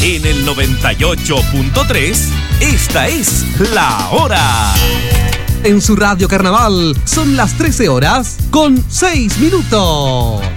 En el 98.3, esta es La Hora. En su radio Carnaval son las 13 horas con 6 minutos.